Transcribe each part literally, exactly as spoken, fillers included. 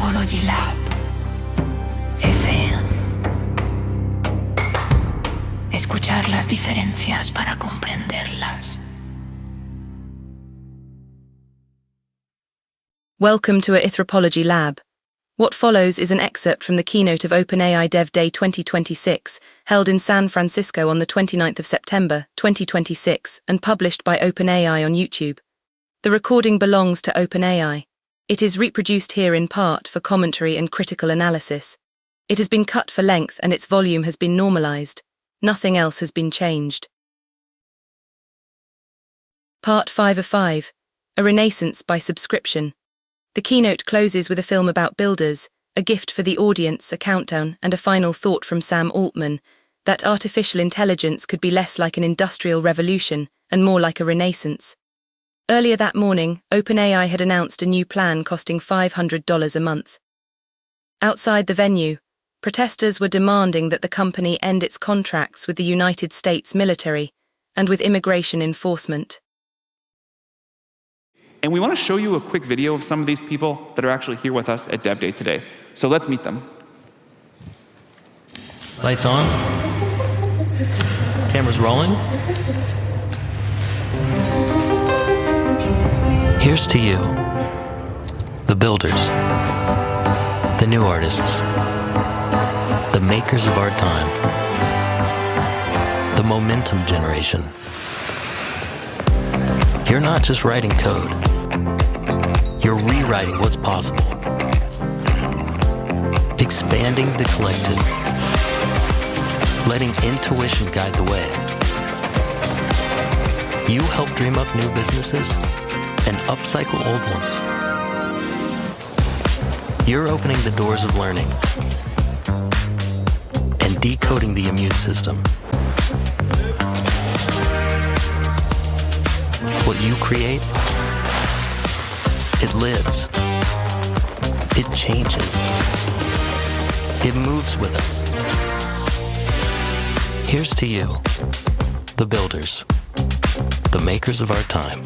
Ethropology Lab. F. Escuchar las diferencias para comprenderlas. Welcome to Ethropology Lab. What follows is an excerpt from the keynote of OpenAI Dev Day twenty twenty-six, held in San Francisco on the twenty-ninth of September, twenty twenty-six, and published by OpenAI on YouTube. The recording belongs to OpenAI. It is reproduced here in part for commentary and critical analysis. It has been cut for length and its volume has been normalized. Nothing else has been changed. Part five of five, A Renaissance by Subscription. The keynote closes with a film about builders, a gift for the audience, a countdown, and a final thought from Sam Altman, that artificial intelligence could be less like an industrial revolution and more like a renaissance. Earlier that morning, OpenAI had announced a new plan costing five hundred dollars a month. Outside the venue, protesters were demanding that the company end its contracts with the United States military and with immigration enforcement. And we want to show you a quick video of some of these people that are actually here with us at Dev Day today. So let's meet them. Lights on. Cameras rolling. Here's to you, the builders, the new artists, the makers of our time, the momentum generation. You're not just writing code. You're rewriting what's possible. Expanding the collective. Letting intuition guide the way. You help dream up new businesses and upcycle old ones. You're opening the doors of learning and decoding the immune system. What you create, it lives, it changes, it moves with us. Here's to you, the builders, the makers of our time.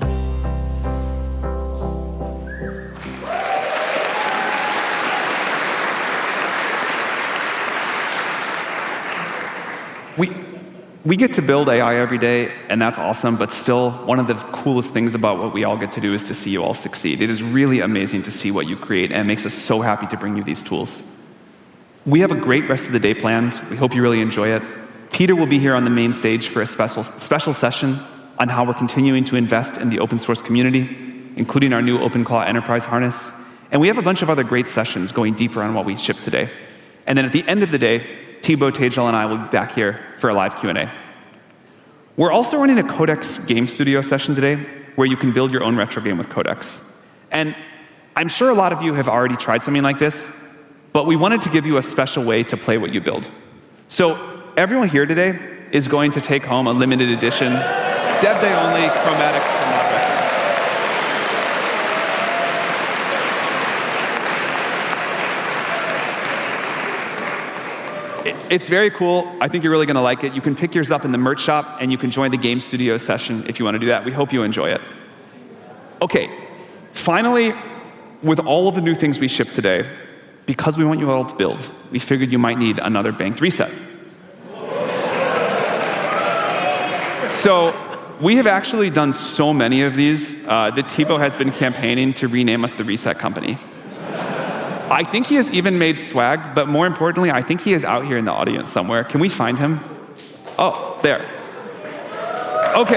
We, we get to build A I every day, and that's awesome, but still, one of the coolest things about what we all get to do is to see you all succeed. It is really amazing to see what you create, and it makes us so happy to bring you these tools. We have a great rest of the day planned. We hope you really enjoy it. Peter will be here on the main stage for a special, special session on how we're continuing to invest in the open source community, including our new OpenClaw Enterprise harness. And we have a bunch of other great sessions going deeper on what we shipped today. And then at the end of the day, Thibaut, Tejal, and I will be back here for a live Q and A. We're also running a Codex Game Studio session today where you can build your own retro game with Codex. And I'm sure a lot of you have already tried something like this, but we wanted to give you a special way to play what you build. So everyone here today is going to take home a limited edition, Dev Day only, chromatic remote record. It's very cool. I think you're really going to like it. You can pick yours up in the merch shop, and you can join the Game Studio session if you want to do that. We hope you enjoy it. Okay, finally, with all of the new things we shipped today, because we want you all to build, we figured you might need another banked reset. So we have actually done so many of these uh, that Thibaut has been campaigning to rename us the Reset Company. I think he has even made swag, but more importantly, I think he is out here in the audience somewhere. Can we find him? Oh, there. Okay.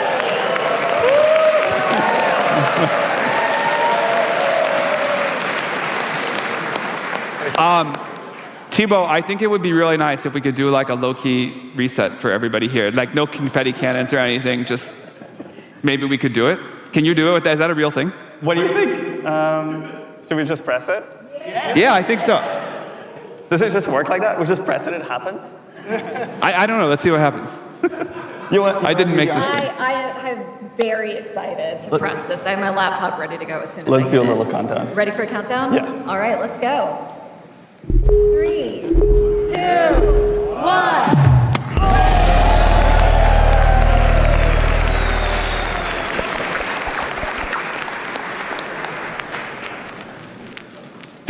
um, Thibaut, I think it would be really nice if we could do like a low-key reset for everybody here. Like no confetti cannons or anything, just maybe we could do it. Can you do it with that? Is that a real thing? What do you think? Um, should we just press it? Yeah. yeah, I think so. Does it just work like that? We just press it, it happens? I, I don't know. Let's see what happens. you want, you I didn't make this thing. I, I am very excited to Let, press this. I have my laptop ready to go as soon as let's I do a get little it. countdown. Ready for a countdown? Yeah. All right, let's go. Three, two, one.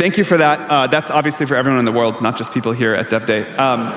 Thank you for that. Uh, that's obviously for everyone in the world, not just people here at Dev Day. Um,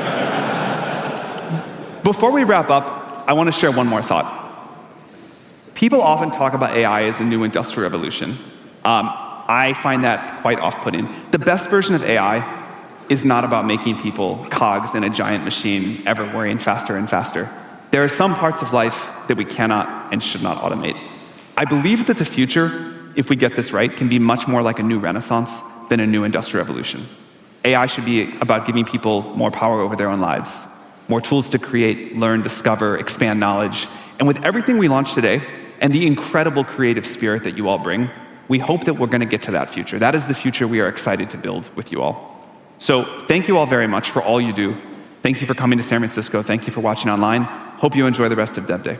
before we wrap up, I want to share one more thought. People often talk about A I as a new industrial revolution. Um, I find that quite off-putting. The best version of A I is not about making people cogs in a giant machine ever worrying faster and faster. There are some parts of life that we cannot and should not automate. I believe that the future, if we get this right, can be much more like a new renaissance than a new industrial revolution. A I should be about giving people more power over their own lives, more tools to create, learn, discover, expand knowledge. And with everything we launched today, and the incredible creative spirit that you all bring, we hope that we're going to get to that future. That is the future we are excited to build with you all. So thank you all very much for all you do. Thank you for coming to San Francisco. Thank you for watching online. Hope you enjoy the rest of Dev Day.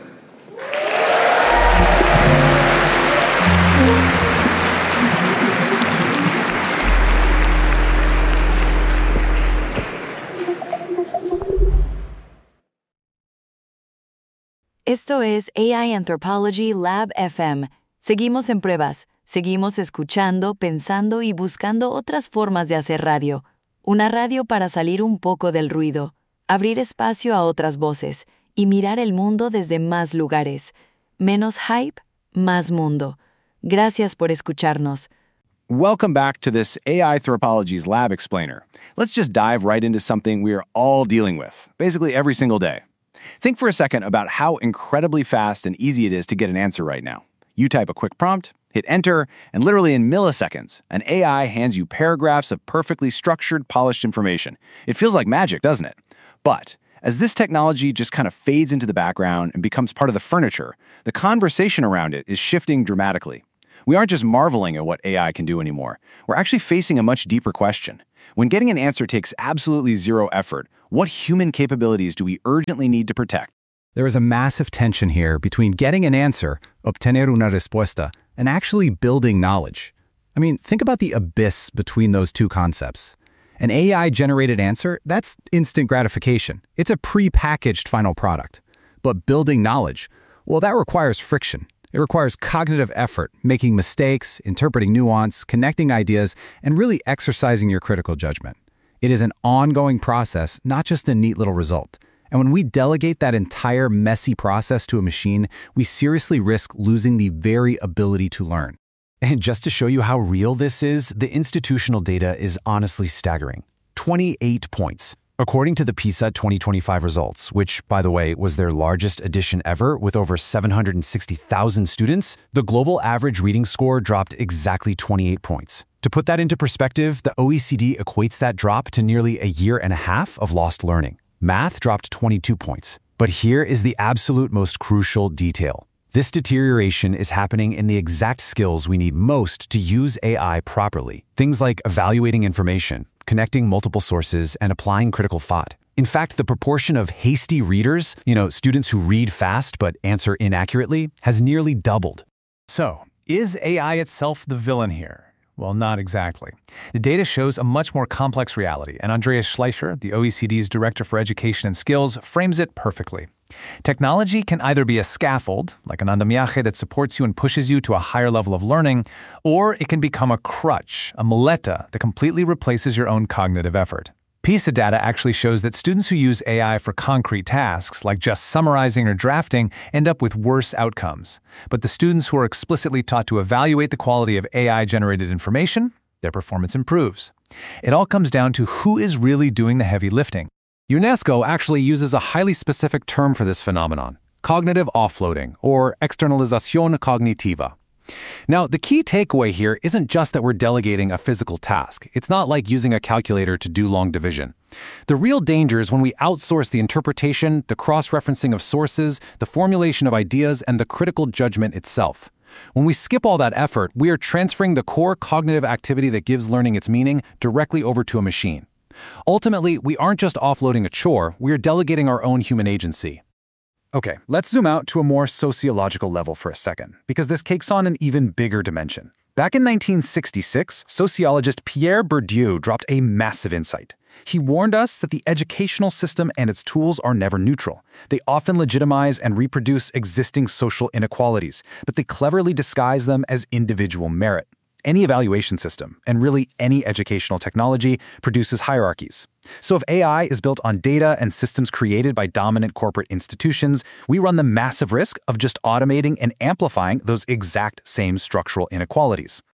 Esto es A I Anthropology Lab F M. Seguimos en pruebas, seguimos escuchando, pensando y buscando otras formas de hacer radio. Una radio para salir un poco del ruido, abrir espacio a otras voces y mirar el mundo desde más lugares. Menos hype, más mundo. Gracias por escucharnos. Welcome back to this A I Anthropology's Lab Explainer. Let's just dive right into something we are all dealing with, basically every single day. Think for a second about how incredibly fast and easy it is to get an answer right now. You type a quick prompt, hit enter, and literally in milliseconds, an A I hands you paragraphs of perfectly structured, polished information. It feels like magic, doesn't it? But as this technology just kind of fades into the background and becomes part of the furniture, the conversation around it is shifting dramatically. We aren't just marveling at what A I can do anymore. We're actually facing a much deeper question. When getting an answer takes absolutely zero effort, what human capabilities do we urgently need to protect? There is a massive tension here between getting an answer, obtener una respuesta, and actually building knowledge. I mean, think about the abyss between those two concepts. An A I-generated answer, that's instant gratification. It's a pre-packaged final product. But building knowledge, well, that requires friction. It requires cognitive effort, making mistakes, interpreting nuance, connecting ideas, and really exercising your critical judgment. It is an ongoing process, not just a neat little result. And when we delegate that entire messy process to a machine, we seriously risk losing the very ability to learn. And just to show you how real this is, the institutional data is honestly staggering. twenty-eight points. According to the PISA twenty twenty-five results, which, by the way, was their largest edition ever with over seven hundred sixty thousand students, the global average reading score dropped exactly twenty-eight points. To put that into perspective, the O E C D equates that drop to nearly a year and a half of lost learning. Math dropped twenty-two points. But here is the absolute most crucial detail. This deterioration is happening in the exact skills we need most to use A I properly. Things like evaluating information, connecting multiple sources, and applying critical thought. In fact, the proportion of hasty readers, you know, students who read fast but answer inaccurately, has nearly doubled. So, is A I itself the villain here? Well, not exactly. The data shows a much more complex reality, and Andreas Schleicher, the O E C D's Director for Education and Skills, frames it perfectly. Technology can either be a scaffold, like an andamiaje that supports you and pushes you to a higher level of learning, or it can become a crutch, a muleta that completely replaces your own cognitive effort. PISA data actually shows that students who use A I for concrete tasks, like just summarizing or drafting, end up with worse outcomes. But the students who are explicitly taught to evaluate the quality of A I-generated information, their performance improves. It all comes down to who is really doing the heavy lifting. UNESCO actually uses a highly specific term for this phenomenon, cognitive offloading, or externalización cognitiva. Now, the key takeaway here isn't just that we're delegating a physical task. It's not like using a calculator to do long division. The real danger is when we outsource the interpretation, the cross-referencing of sources, the formulation of ideas, and the critical judgment itself. When we skip all that effort, we are transferring the core cognitive activity that gives learning its meaning directly over to a machine. Ultimately, we aren't just offloading a chore, we are delegating our own human agency. Okay, let's zoom out to a more sociological level for a second, because this takes on an even bigger dimension. Back in nineteen sixty-six, sociologist Pierre Bourdieu dropped a massive insight. He warned us that the educational system and its tools are never neutral. They often legitimize and reproduce existing social inequalities, but they cleverly disguise them as individual merit. any evaluation system, and really any educational technology, produces hierarchies. So if A I is built on data and systems created by dominant corporate institutions, we run the massive risk of just automating and amplifying those exact same structural inequalities.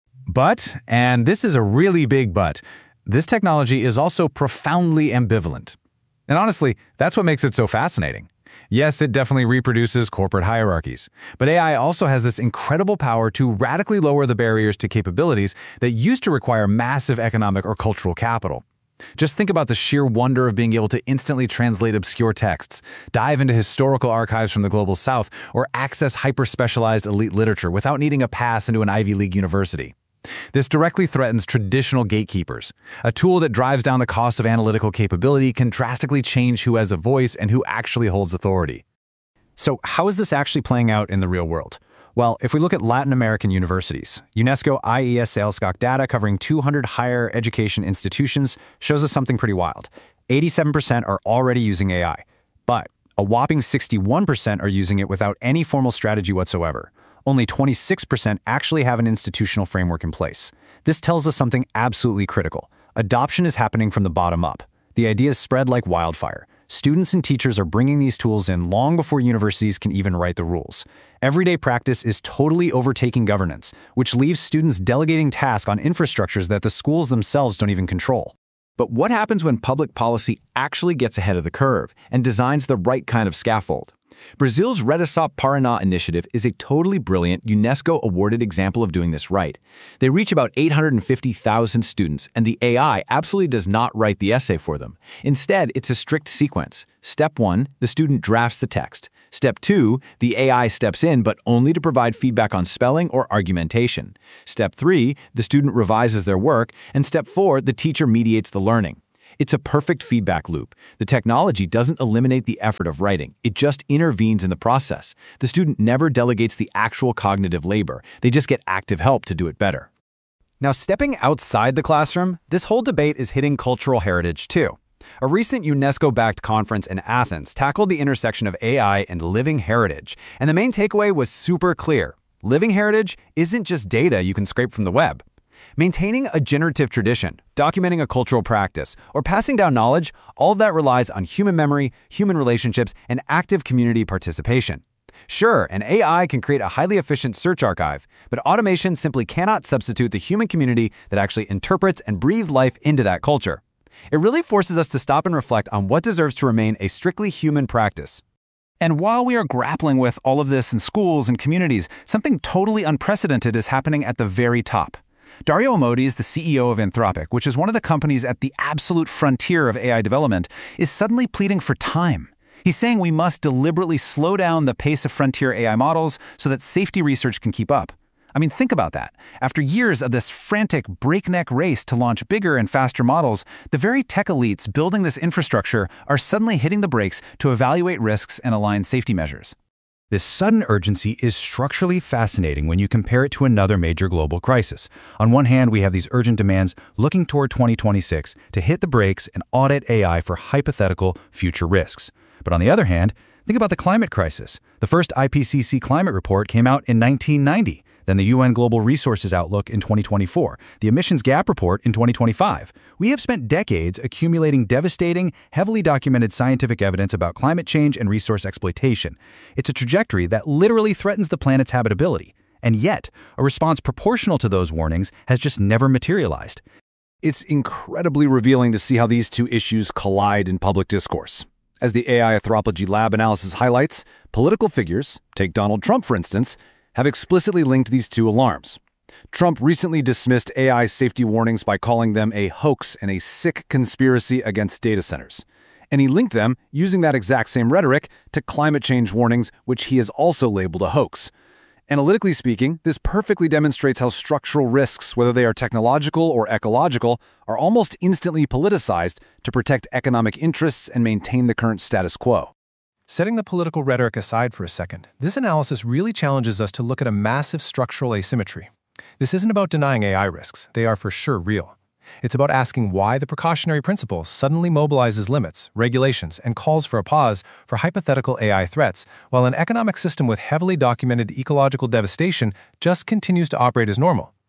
But, and this is a really big but, this technology is also profoundly ambivalent. And honestly, that's what makes it so fascinating. Yes, it definitely reproduces corporate hierarchies, but A I also has this incredible power to radically lower the barriers to capabilities that used to require massive economic or cultural capital. Just think about the sheer wonder of being able to instantly translate obscure texts, dive into historical archives from the global south, or access hyper-specialized elite literature without needing a pass into an Ivy League university. This directly threatens traditional gatekeepers. A tool that drives down the cost of analytical capability can drastically change who has a voice and who actually holds authority. So how is this actually playing out in the real world? Well, if we look at Latin American universities, UNESCO I E S SailScock data covering two hundred higher education institutions shows us something pretty wild. eighty-seven percent are already using A I, but a whopping sixty-one percent are using it without any formal strategy whatsoever. Only twenty-six percent actually have an institutional framework in place. This tells us something absolutely critical. Adoption is happening from the bottom up. The ideas spread like wildfire. Students and teachers are bringing these tools in long before universities can even write the rules. Everyday practice is totally overtaking governance, which leaves students delegating tasks on infrastructures that the schools themselves don't even control. But what happens when public policy actually gets ahead of the curve and designs the right kind of scaffold? Brazil's Redação Paraná initiative is a totally brilliant UNESCO-awarded example of doing this right. They reach about eight hundred fifty thousand students, and the A I absolutely does not write the essay for them. Instead, it's a strict sequence. Step one, the student drafts the text. Step two, the A I steps in, but only to provide feedback on spelling or argumentation. Step three, the student revises their work. And step four, the teacher mediates the learning. It's a perfect feedback loop. The technology doesn't eliminate the effort of writing. It just intervenes in the process. The student never delegates the actual cognitive labor. They just get active help to do it better. Now, stepping outside the classroom, this whole debate is hitting cultural heritage too. A recent UNESCO-backed conference in Athens tackled the intersection of A I and living heritage, and the main takeaway was super clear. Living heritage isn't just data you can scrape from the web. Maintaining a generative tradition, documenting a cultural practice, or passing down knowledge, all of that relies on human memory, human relationships, and active community participation. Sure, an A I can create a highly efficient search archive, but automation simply cannot substitute the human community that actually interprets and breathes life into that culture. It really forces us to stop and reflect on what deserves to remain a strictly human practice. And while we are grappling with all of this in schools and communities, something totally unprecedented is happening at the very top. Dario Amodei is the C E O of Anthropic, which is one of the companies at the absolute frontier of A I development, is suddenly pleading for time. He's saying we must deliberately slow down the pace of frontier A I models so that safety research can keep up. I mean, think about that. After years of this frantic breakneck race to launch bigger and faster models, the very tech elites building this infrastructure are suddenly hitting the brakes to evaluate risks and align safety measures. This sudden urgency is structurally fascinating when you compare it to another major global crisis. On one hand, we have these urgent demands looking toward twenty twenty-six to hit the brakes and audit A I for hypothetical future risks. But on the other hand, think about the climate crisis. The first I P C C climate report came out in nineteen ninety. Then the U N Global Resources Outlook in twenty twenty-four, the Emissions Gap Report in twenty twenty-five. We have spent decades accumulating devastating, heavily documented scientific evidence about climate change and resource exploitation. It's a trajectory that literally threatens the planet's habitability. And yet, a response proportional to those warnings has just never materialized. It's incredibly revealing to see how these two issues collide in public discourse. As the A I Anthropology Lab analysis highlights, political figures, take Donald Trump for instance, have explicitly linked these two alarms. Trump recently dismissed A I safety warnings by calling them a hoax and a sick conspiracy against data centers. And he linked them, using that exact same rhetoric, to climate change warnings, which he has also labeled a hoax. Analytically speaking, this perfectly demonstrates how structural risks, whether they are technological or ecological, are almost instantly politicized to protect economic interests and maintain the current status quo. Setting the political rhetoric aside for a second, this analysis really challenges us to look at a massive structural asymmetry. This isn't about denying A I risks. They are for sure real. It's about asking why the precautionary principle suddenly mobilizes limits, regulations, and calls for a pause for hypothetical A I threats, while an economic system with heavily documented ecological devastation just continues to operate as normal.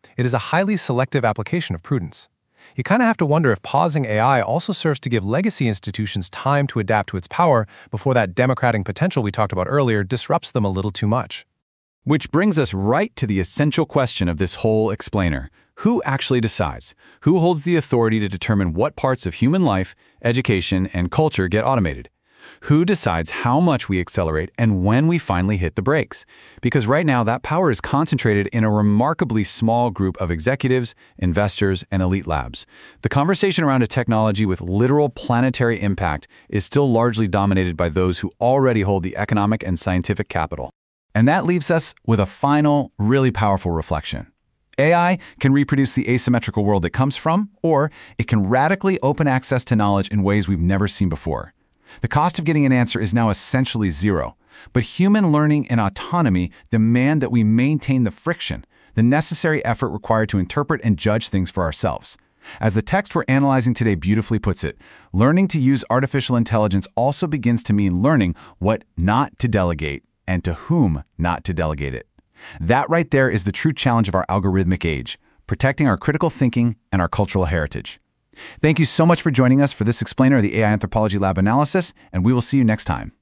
It is a highly selective application of prudence. You kind of have to wonder if pausing A I also serves to give legacy institutions time to adapt to its power before that democratic potential we talked about earlier disrupts them a little too much. Which brings us right to the essential question of this whole explainer. Who actually decides? Who holds the authority to determine what parts of human life, education, and culture get automated? Who decides how much we accelerate and when we finally hit the brakes? Because right now, that power is concentrated in a remarkably small group of executives, investors, and elite labs. The conversation around a technology with literal planetary impact is still largely dominated by those who already hold the economic and scientific capital. And that leaves us with a final, really powerful reflection. A I can reproduce the asymmetrical world it comes from, or it can radically open access to knowledge in ways we've never seen before. The cost of getting an answer is now essentially zero, but human learning and autonomy demand that we maintain the friction, the necessary effort required to interpret and judge things for ourselves. As the text we're analyzing today beautifully puts it, learning to use artificial intelligence also begins to mean learning what not to delegate and to whom not to delegate it. That right there is the true challenge of our algorithmic age, protecting our critical thinking and our cultural heritage. Thank you so much for joining us for this explainer of the A I Anthropology Lab analysis, and we will see you next time.